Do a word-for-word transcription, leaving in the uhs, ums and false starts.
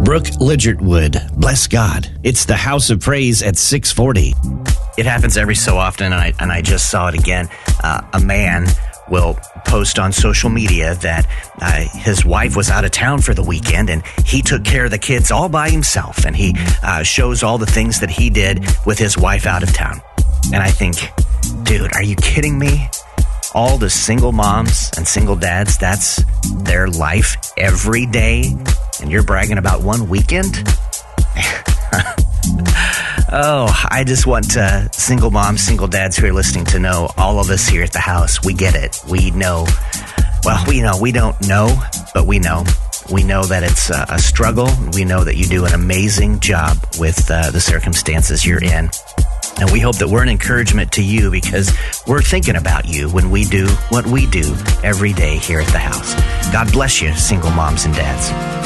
Brooke Lidgertwood, bless God. It's the House of Praise at six forty. It happens every so often, and I, and I just saw it again. Uh, a man will post on social media that uh, his wife was out of town for the weekend, and he took care of the kids all by himself, and he uh, shows all the things that he did with his wife out of town. And I think, dude, are you kidding me? All the single moms and single dads, that's their life every day, and you're bragging about one weekend? Oh, I just want uh, single moms, single dads who are listening to know, all of us here at the house, we get it. We know, well, we know, we don't know, but we know. We know that it's uh, a struggle. We know that you do an amazing job with uh, the circumstances you're in. And we hope that we're an encouragement to you, because we're thinking about you when we do what we do every day here at the house. God bless you, single moms and dads.